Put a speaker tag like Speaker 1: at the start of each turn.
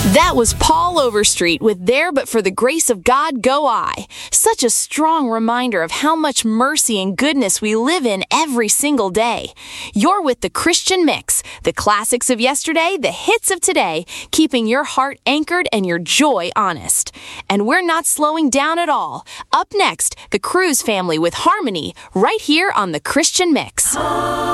Speaker 1: That was Paul Overstreet with There But For the Grace of God Go I. Such a strong reminder of how much mercy and goodness we live in every single day. You're with the Christian Mix, the classics of yesterday, the hits of today, keeping your heart anchored and your joy honest. And we're not slowing down at all. Up next, the Cruz family with Harmony, right here on the Christian Mix.